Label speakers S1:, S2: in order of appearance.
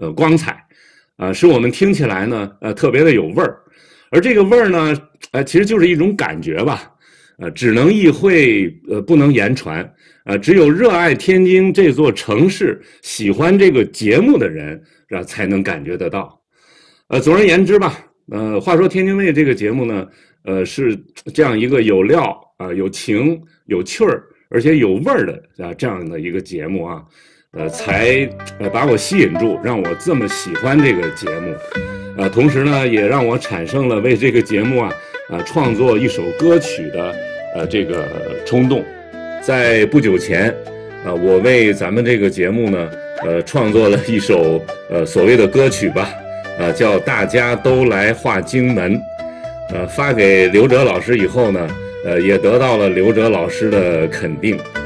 S1: 光彩，使我们听起来呢特别的有味儿。而这个味儿呢，其实就是一种感觉吧，只能意会，不能言传，只有热爱天津这座城市、喜欢这个节目的人，才能感觉得到。总而言之吧，话说天津卫这个节目呢，是这样一个有料有情、有趣儿，而且有味儿的这样的一个节目啊，才把我吸引住，让我这么喜欢这个节目。同时呢，也让我产生了为这个节目创作一首歌曲的这个冲动。在不久前，我为咱们这个节目呢，创作了一首所谓的歌曲吧，叫《大家都来画经门》。发给刘哲老师以后呢，也得到了刘哲老师的肯定。